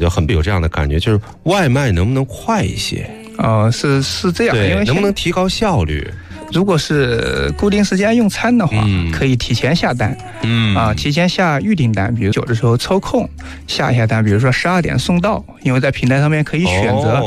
就很有这样的感觉，就是外卖能不能快一些？ 是这样，因为能不能提高效率？ 如果是固定时间用餐的话，可以提前下单，提前下预订单，比如有的时候抽空下一下单，比如说12点送到，因为在平台上面可以选择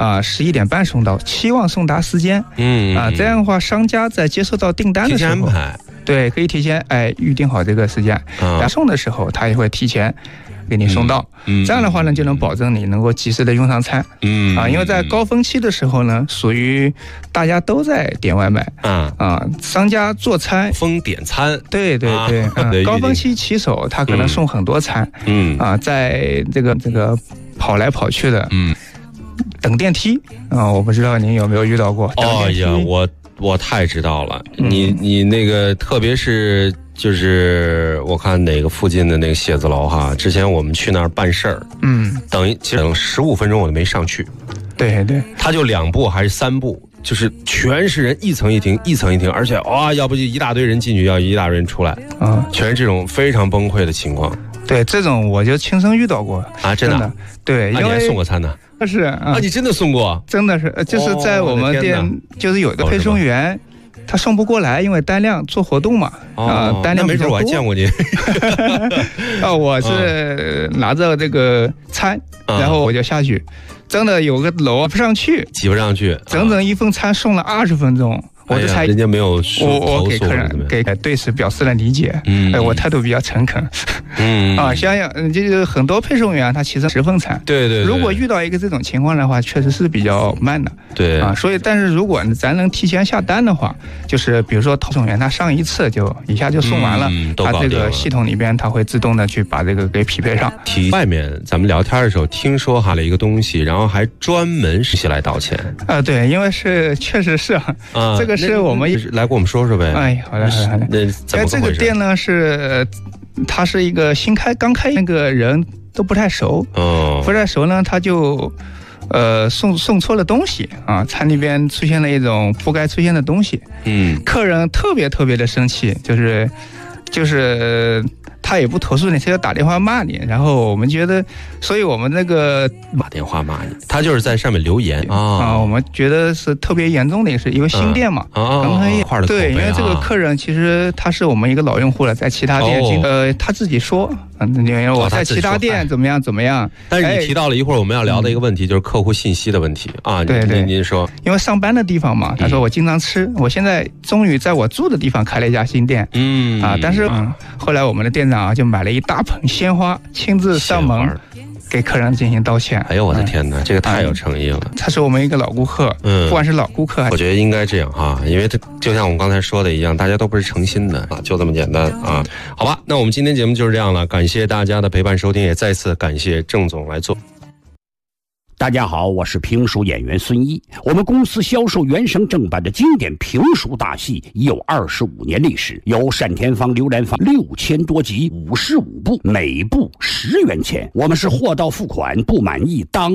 11点半送到，期望送达时间，这样的话，商家在接收到订单的时候， 提前安排， 对，可以提前预定好这个时间，然后送的时候他也会提前给你送到，这样的话呢，就能保证你能够及时的用上餐，因为在高峰期的时候呢，属于大家都在点外卖，商家做餐疯点餐， 对，高峰期骑手他可能送很多餐，在这个跑来跑去的，等电梯我不知道您有没有遇到过？ 哎呀，我太知道了，你那个特别是。就是我看哪个附近的那个写字楼哈，之前我们去那儿办事儿，其实等15分钟我都没上去。 对， 他就2步还是3步，就是全是人，一层一停，而且要不就一大堆人进去，要一大堆人出来，全是这种非常崩溃的情况。 对，这种我就亲身遇到过真的， 对，因为你还送过餐呢？ 是你真的送过？ 真的是，就是在我们店，就是有一个配送员。他送不过来，因为单量做活动嘛，单量没准我还见过你。 我是拿着这个餐，然后我就下去，真的有个楼不上去， 挤不上去， 整整一份餐送了20分钟。我这才人家没有我给客人给对此表示了理解，我态度比较诚恳，想想就是很多配送员他其实10份餐， 对， 如果遇到一个这种情况的话，确实是比较慢的， 对所以但是如果咱能提前下单的话，就是比如说配送员他上一次就一下就送完了，他这个系统里边他会自动的去把这个给匹配上。 外面咱们聊天的时候听说了一个东西，然后还专门是来道歉对，因为确实是这个是我们来给我们说说呗。 好的。 那这个店呢它是一个刚开，那个人都不太熟，呢，他就送错了东西餐里边出现了一种不该出现的东西，客人特别的生气，就是他也不投诉你，他就打电话骂你，然后我们觉得，所以我们那个打电话骂你，他就是在上面留言我们觉得是特别严重的，也是因为新店嘛，对，因为这个客人其实他是我们一个老用户了，在其他店他自己说，因为我在其他店怎么样， 但是你提到了一会儿我们要聊的一个问题，就是客户信息的问题对， 您说， 因为上班的地方嘛，他说我经常吃，我现在终于在我住的地方开了一家新店，但是后来我们的店长就买了一大盆鲜花，亲自上门给客人进行道歉。 哎呦我的天哪，这个太有诚意了。 他是我们一个老顾客，不管是老顾客， 我觉得应该这样因为就像我们刚才说的一样，大家都不是诚心的就这么简单好吧，那我们今天节目就是这样了，感谢大家的陪伴收听，也再次感谢郑总来做。 大家好，我是评书演员孙一。我们公司销售原声正版的经典评书大戏已有25年历史，有单田芳、刘兰芳6000多集，55部，每部10元钱。我们是货到付款，不满意当